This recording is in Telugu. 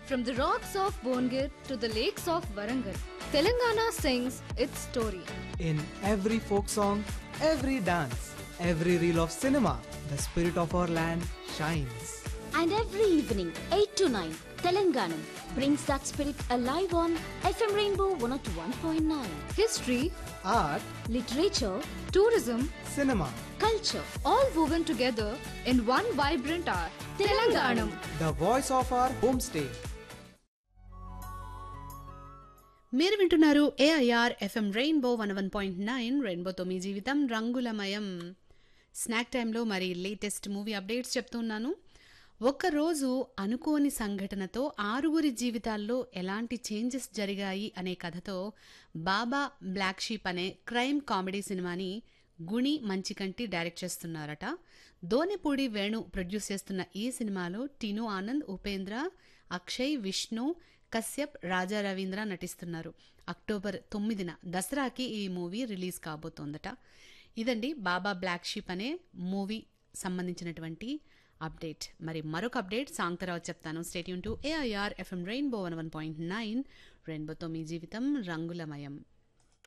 From the rocks of Bongir to the lakes of Warangal, Telangana sings its story. In every folk song, every dance, every reel of cinema, the spirit of our land shines. And every evening, 8 to 9, Telanganam brings that spirit alive on FM Rainbow 101.9. History, Art, Literature, tourism, cinema, culture, all woven together in one vibrant art. Telanganam. the voice of our homestay. మీరు వింటున్నారు ఏఐఆర్ ఎఫ్ఎం రెయిన్బో 101.9 రెయిన్బోతో మీ జీవితం రంగులమయం. స్నాక్ టైంలో మరి లేటెస్ట్ మూవీ అప్డేట్స్ చెప్తున్నాను. ఒక్కరోజు అనుకోని సంఘటనతో 6 జీవితాల్లో ఎలాంటి చేంజెస్ జరిగాయి అనే కథతో బాబా బ్లాక్ షీప్ అనే క్రైమ్ కామెడీ సినిమాని గుణి మంచికంటి డైరెక్ట్ చేస్తున్నారట. దోనెపూడి వేణు ప్రొడ్యూస్ చేస్తున్న ఈ సినిమాలో టిను ఆనంద్, ఉపేంద్ర, అక్షయ్, విష్ణు, కశ్యప్, రాజా రవీంద్ర నటిస్తున్నారు. అక్టోబర్ 9న దసరాకి ఈ మూవీ రిలీజ్ కాబోతోందట. ఇదండి బాబా బ్లాక్ షీప్ అనే మూవీ సంబంధించినటువంటి అప్డేట్. మరి మరొక అప్డేట్ సాంగ్ తర్వాత చెప్తాను. State Yoon to AIR FM rainbow 101.9 రెయిన్బోతో మీ జీవితం రంగులమయం.